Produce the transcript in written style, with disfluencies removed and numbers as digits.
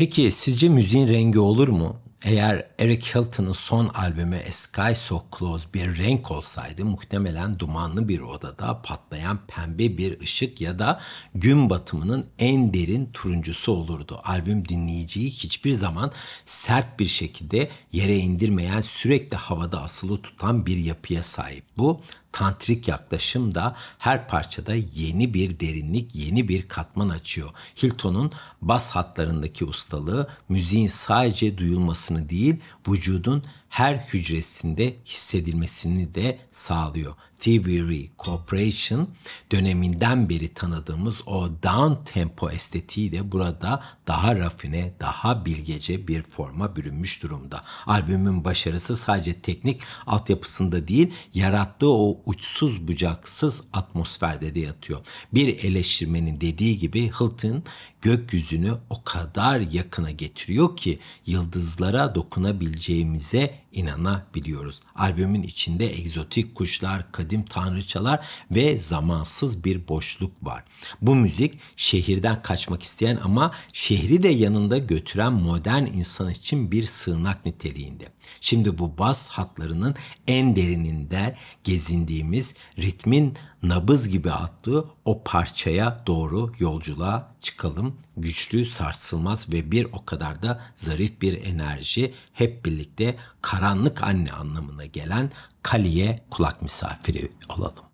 Peki sizce müziğin rengi olur mu? Eğer Eric Hilton'un son albümü A Sky So Close bir renk olsaydı muhtemelen dumanlı bir odada patlayan pembe bir ışık ya da gün batımının en derin turuncusu olurdu. Albüm dinleyiciyi hiçbir zaman sert bir şekilde yere indirmeyen, sürekli havada asılı tutan bir yapıya sahip. Bu tantrik yaklaşım da her parçada yeni bir derinlik, yeni bir katman açıyor. Hilton'un bas hatlarındaki ustalığı müziğin sadece duyulmasını değil, vücudun her hücresinde hissedilmesini de sağlıyor. Thievery Corporation döneminden beri tanıdığımız o down tempo estetiği de burada daha rafine, daha bilgece bir forma bürünmüş durumda. Albümün başarısı sadece teknik altyapısında değil, yarattığı o uçsuz bucaksız atmosferde de yatıyor. Bir eleştirmenin dediği gibi Hilton gökyüzünü o kadar yakına getiriyor ki yıldızlara dokunabileceğimize inanabiliyoruz. Albümün içinde egzotik kuşlar, kadim tanrıçalar ve zamansız bir boşluk var. Bu müzik şehirden kaçmak isteyen ama şehri de yanında götüren modern insan için bir sığınak niteliğinde. Şimdi bu bas hatlarının en derininde gezindiğimiz ritmin nabız gibi attığı o parçaya doğru yolculuğa çıkalım. Güçlü, sarsılmaz ve bir o kadar da zarif bir enerji, hep birlikte karanlık anne anlamına gelen Kali'ye kulak misafiri olalım.